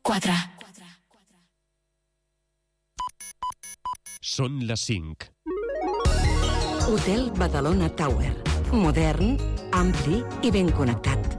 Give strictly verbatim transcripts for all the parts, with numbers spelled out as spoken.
quatre. Són les cinc. Hotel Badalona Tower. Modern, ampli i ben connectat.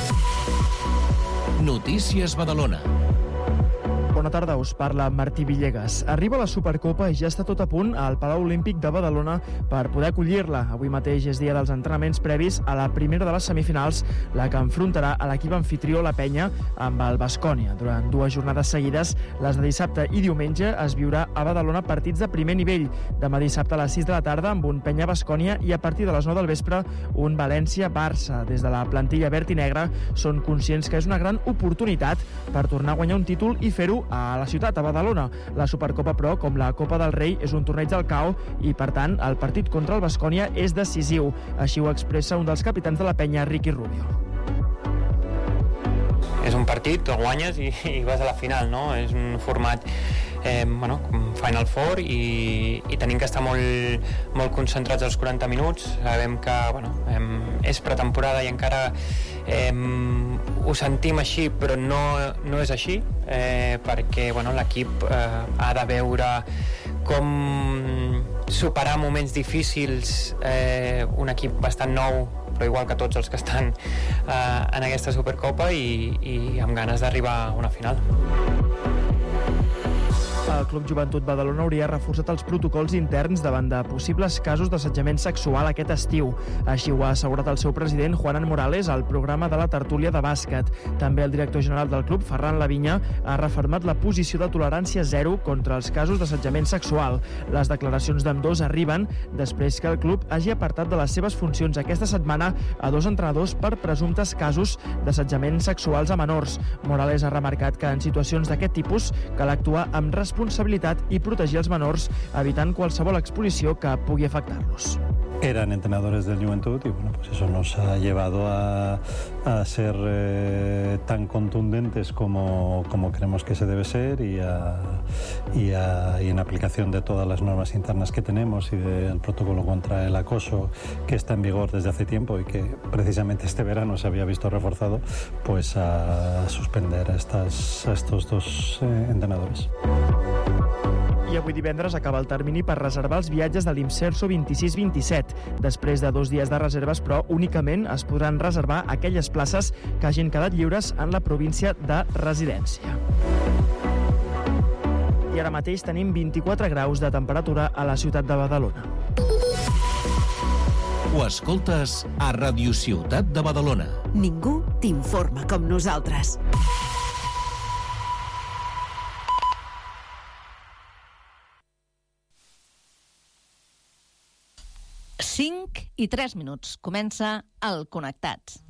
Notícies Badalona. Bona tarda, us parla Martí Villegas. Arriba la Supercopa i ja està tot a punt al Palau Olímpic de Badalona per poder acollir-la. Avui mateix és dia dels entrenaments previs a la primera de les semifinals, la que enfrontarà a l'equip anfitrió la Penya amb el Baskonia. Durant dues jornades seguides, les de dissabte i diumenge, es viurà a Badalona partits de primer nivell. Demà dissabte a les sis de la tarda amb un Penya Baskonia i a partir de les nou del vespre un València-Barça. Des de la plantilla verd i negra són conscients que és una gran oportunitat per tornar a guanyar un títol i fer-ho a la ciutat, a Badalona. La Supercopa, però, com la Copa del Rei, és un torneig al cau i, per tant, el partit contra el Baskonia és decisiu. Així ho expressa un dels capitans de la Penya, Ricky Rubio. És un partit, tu guanyes i, i vas a la final, no? És un format eh, bueno, Final Four i, i tenim que estar molt, molt concentrats als quaranta minuts. Sabem que bueno, eh, és pretemporada i encara eh, ho sentim així, però no, no és així, eh, perquè bueno, l'equip eh, ha de veure com superar moments difícils, eh, un equip bastant nou, però igual que tots els que estan eh, en aquesta Supercopa i, i amb ganes d'arribar a una final. El Club Joventut Badalona hauria reforçat els protocols interns davant de possibles casos d'assetjament sexual aquest estiu. Així ho ha assegurat el seu president, Juanan Morales, al programa de la tertúlia de bàsquet. També el director general del club, Ferran Lavinya, ha refermat la posició de tolerància zero contra els casos d'assetjament sexual. Les declaracions d'ambdós arriben després que el club hagi apartat de les seves funcions aquesta setmana a dos entrenadors per presumptes casos d'assetjament sexuals a menors. Morales ha remarcat que en situacions d'aquest tipus cal actuar amb responsabilitat responsabilitat i protegir els menors, evitant qualsevol exposició que pugui afectar-los. Eran entrenadores del Juventud y bueno, pues eso nos ha llevado a, a ser eh, tan contundentes como, como creemos que se debe ser y, a, y, a, y en aplicación de todas las normas internas que tenemos y del protocolo contra el acoso que está en vigor desde hace tiempo y que precisamente este verano se había visto reforzado, pues a suspender a, estas, a estos dos eh, entrenadores. I avui divendres acaba el termini per reservar els viatges de l'Imserso vint-i-sis vint-i-set. Després de dos dies de reserves, però, únicament es podran reservar aquelles places que hagin quedat lliures en la província de residència. I ara mateix tenim vint-i-quatre graus de temperatura a la ciutat de Badalona. Ho escoltes a Ràdio Ciutat de Badalona. Ningú t'informa com nosaltres. cinc i tres minuts. Comença el Connectats.